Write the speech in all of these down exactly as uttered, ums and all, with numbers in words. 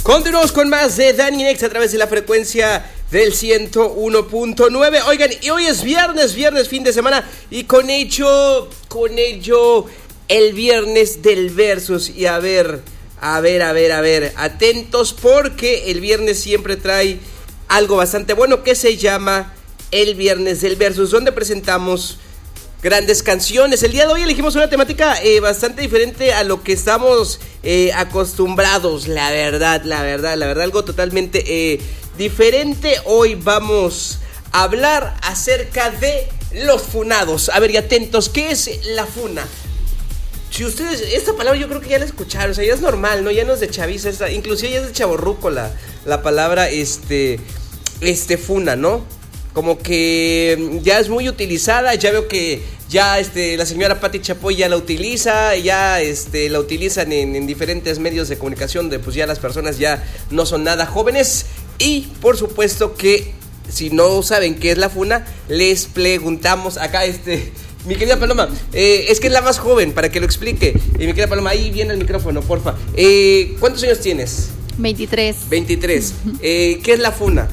Continuamos con más de Dani Next a través de la frecuencia del ciento uno punto nueve. Oigan, y hoy es viernes, viernes, fin de semana. Y con ello, con ello, el viernes del Versus. Y a ver, a ver, a ver, a ver, atentos porque el viernes siempre trae algo bastante bueno que se llama el Viernes del Versus, donde presentamos grandes canciones. El día de hoy elegimos una temática eh, bastante diferente a lo que estamos eh, acostumbrados, la verdad, la verdad, la verdad, algo totalmente eh, diferente. Hoy vamos a hablar acerca de los funados. A ver, y atentos, ¿qué es la funa? Si ustedes, esta palabra yo creo que ya la escucharon, o sea, ya es normal, ¿no? Ya no es de chaviza, esta, inclusive ya es de chavorruco la, la palabra, este, este, funa, ¿no? Como que ya es muy utilizada. Ya veo que ya este, la señora Pati Chapoy ya la utiliza. Ya este, la utilizan en, en diferentes medios de comunicación de, pues ya las personas ya no son nada jóvenes. Y por supuesto que si no saben qué es la funa, les preguntamos acá este... Mi querida Paloma, eh, es que es la más joven, para que lo explique. Y mi querida Paloma, ahí viene el micrófono, porfa. eh, ¿Cuántos años tienes? veintitrés. veintitrés. eh, ¿Qué es la funa?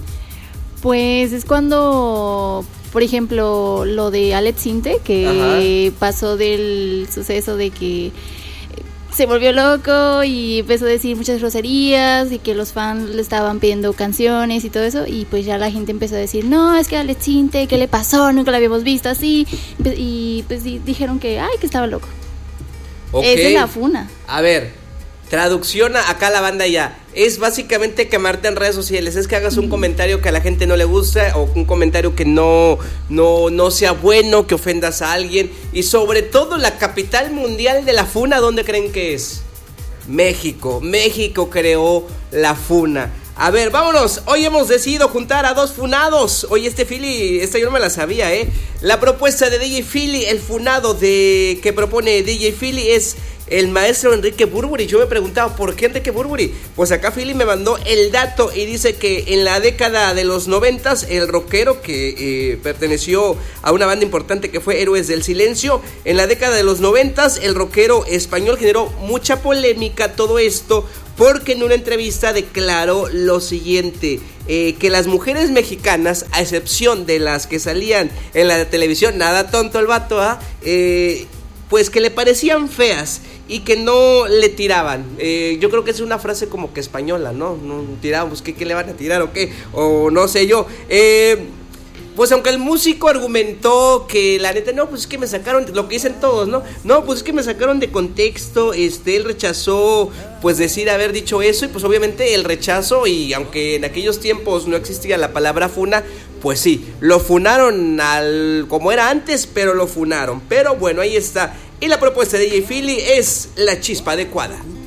Pues es cuando, por ejemplo, lo de Alex Intec, que Ajá. pasó del suceso de que se volvió loco y empezó a decir muchas groserías y que los fans le estaban pidiendo canciones y todo eso, y pues ya la gente empezó a decir, no, es que Alex Intec, ¿qué le pasó? Nunca lo habíamos visto así, y pues dijeron que, ay, que estaba loco. Okay. Esa es la funa. A ver, traducción acá a la banda ya. Es básicamente quemarte en redes sociales. Es que hagas un comentario que a la gente no le gusta, o un comentario que no, no, no sea bueno, que ofendas a alguien. Y sobre todo la capital mundial de la funa, ¿dónde creen que es? México. México creó la funa. A ver, vámonos. Hoy hemos decidido juntar a dos funados. Oye, este Philly, esta yo no me la sabía, ¿eh? La propuesta de D J Philly, el funado de que propone D J Philly es el maestro Enrique Bunbury. Yo me preguntaba, ¿por qué Enrique Bunbury? Pues acá Philly me mandó el dato y dice que en la década de los noventas, el rockero que eh, perteneció a una banda importante que fue Héroes del Silencio, en la década de los noventas, el rockero español generó mucha polémica todo esto, porque en una entrevista declaró lo siguiente, eh, que las mujeres mexicanas, a excepción de las que salían en la televisión, nada tonto el vato, ¿ah? eh, pues que le parecían feas y que no le tiraban. Eh, yo creo que es una frase como que española, ¿no? No tiraban, pues ¿qué, qué le van a tirar o qué? O no sé yo. Eh... Pues aunque el músico argumentó que la neta, no, pues es que me sacaron, lo que dicen todos, ¿no? No, pues es que me sacaron de contexto, este, él rechazó, pues decir haber dicho eso, y pues obviamente el rechazo, y aunque en aquellos tiempos no existía la palabra funa, pues sí, lo funaron al, como era antes, pero lo funaron. Pero bueno, ahí está. Y la propuesta de D J Philly es la chispa adecuada.